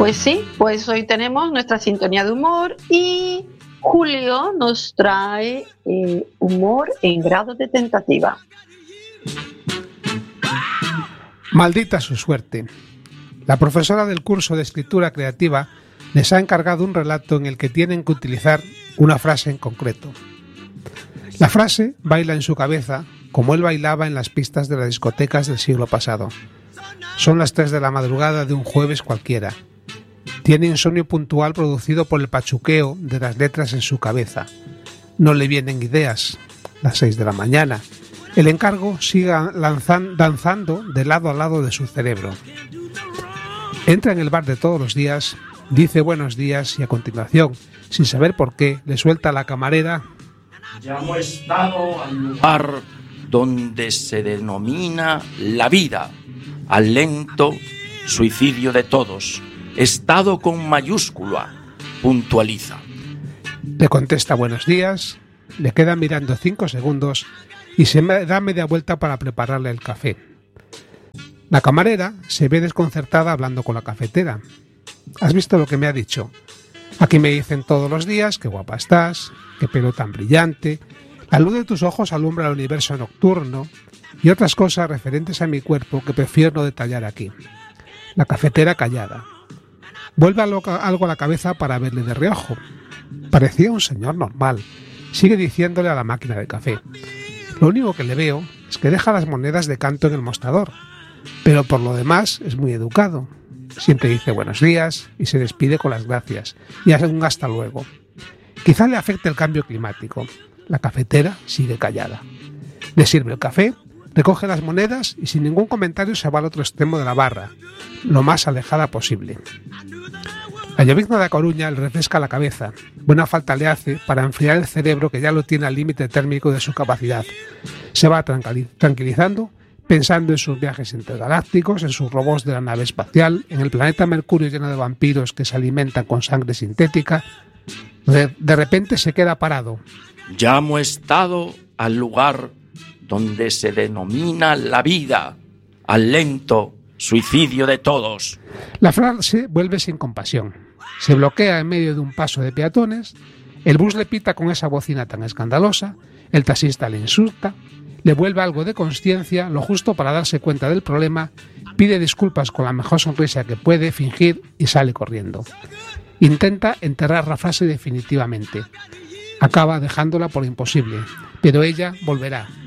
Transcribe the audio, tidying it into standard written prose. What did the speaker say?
Pues sí, pues hoy tenemos nuestra sintonía de humor y Julio nos trae humor en grado de tentativa. Maldita su suerte. La profesora del curso de escritura creativa les ha encargado un relato en el que tienen que utilizar una frase en concreto. La frase baila en su cabeza como él bailaba en las pistas de las discotecas del siglo pasado. Son las 3 de la madrugada de un jueves cualquiera. Tiene insomnio puntual producido por el pachuqueo de las letras en su cabeza. No le vienen ideas. Las 6 de la mañana. El encargo sigue danzando de lado a lado de su cerebro. Entra en el bar de todos los días, dice buenos días y a continuación, sin saber por qué, le suelta a la camarera: ya hemos estado al lugar donde se denomina la vida, al lento suicidio de todos. Estado con mayúscula, puntualiza. Le contesta buenos días, le queda mirando 5 segundos y se da media vuelta para prepararle el café. La camarera se ve desconcertada hablando con la cafetera. ¿Has visto lo que me ha dicho? Aquí me dicen todos los días qué guapa estás, qué pelo tan brillante, la luz de tus ojos alumbra el universo nocturno y otras cosas referentes a mi cuerpo que prefiero no detallar aquí. La cafetera callada. Vuelve algo a la cabeza para verle de reojo. Parecía un señor normal. Sigue diciéndole a la máquina de café. Lo único que le veo es que deja las monedas de canto en el mostrador, pero por lo demás es muy educado. Siempre dice buenos días y se despide con las gracias y hace un hasta luego. Quizá le afecte el cambio climático. La cafetera sigue callada. Le sirve el café, recoge las monedas y sin ningún comentario se va al otro extremo de la barra, lo más alejada posible. La llovizna de A Coruña le refresca la cabeza. Buena falta le hace para enfriar el cerebro que ya lo tiene al límite térmico de su capacidad. Se va tranquilizando, pensando en sus viajes intergalácticos, en sus robots de la nave espacial, en el planeta Mercurio lleno de vampiros que se alimentan con sangre sintética. De repente se queda parado. Ya hemos estado al lugar donde se denomina la vida, al lento suicidio de todos. La frase vuelve sin compasión. Se bloquea en medio de un paso de peatones, el bus le pita con esa bocina tan escandalosa, el taxista le insulta, le vuelve algo de consciencia, lo justo para darse cuenta del problema, pide disculpas con la mejor sonrisa que puede fingir y sale corriendo. Intenta enterrar la frase definitivamente. Acaba dejándola por imposible, pero ella volverá.